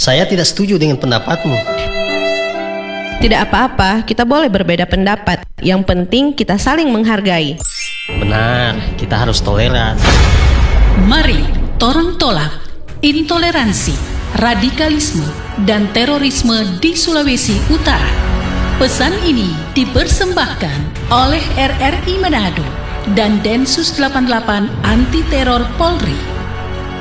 Saya tidak setuju dengan pendapatmu. Tidak apa-apa, kita boleh berbeda pendapat. Yang penting kita saling menghargai. Benar, kita harus toleran. Mari torang tolak intoleransi, radikalisme, dan terorisme di Sulawesi Utara. Pesan ini dipersembahkan oleh RRI Manado dan Densus 88 Anti Teror Polri.